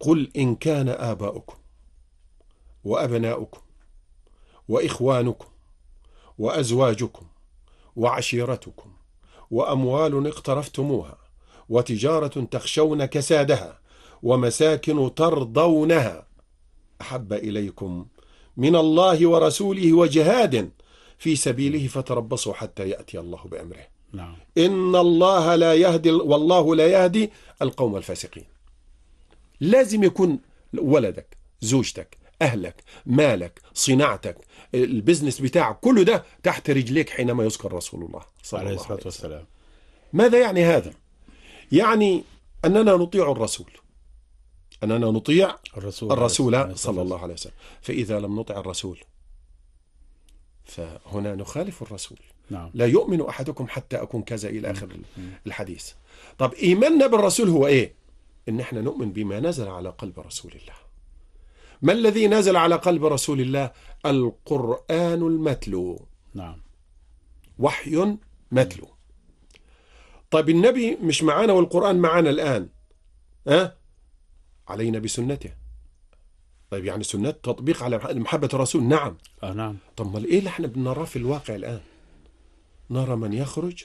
قل إن كان آباؤكم وأبناؤكم وإخوانكم وأزواجكم وعشيرتكم وأموال اقترفتموها وتجارة تخشون كسادها ومساكن ترضونها أحب إليكم من الله ورسوله وجهاد في سبيله فتربصوا حتى يأتي الله بأمره. نعم. إن الله لا يهدي والله لا يهدي القوم الفاسقين. لازم يكون ولدك، زوجتك، أهلك، مالك، صناعتك، البزنس بتاعك، كل ده تحت رجليك حينما يذكر رسول الله صلى الله عليه وسلم. ماذا يعني هذا؟ يعني أننا نطيع الرسول، أننا نطيع الرسول صلى الله عليه وسلم. فإذا لم نطع الرسول فهنا نخالف الرسول. نعم. لا يؤمن أحدكم حتى أكون كذا إلى آخر الحديث. طب إيماننا بالرسول هو إيه؟ إن احنا نؤمن بما نزل على قلب رسول الله. ما الذي نزل على قلب رسول الله؟ القرآن المتلو. نعم. وحي متلو. طيب النبي مش معانا والقرآن معانا الآن، علينا بسنته. طيب يعني سنة تطبيق على محبة الرسول. نعم. نعم. طب ما ايه اللي احنا بنراه في الواقع الآن؟ نرى من يخرج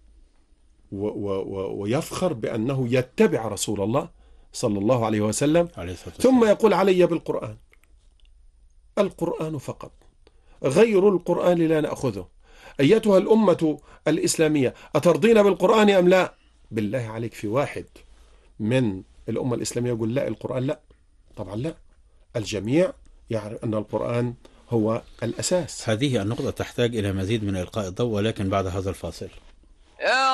ويفخر بأنه يتبع رسول الله صلى الله عليه وسلم، ثم يقول علي بالقرآن. القرآن فقط، غير القرآن لا نأخذه. أيتها الأمة الإسلامية، أترضين بالقرآن أم لا؟ بالله عليك في واحد من الأمة الإسلامية يقول لا القرآن لا؟ طبعا لا، الجميع يعرف أن القرآن هو الأساس. هذه النقطة تحتاج إلى مزيد من إلقاء الضوء، ولكن بعد هذا الفاصل.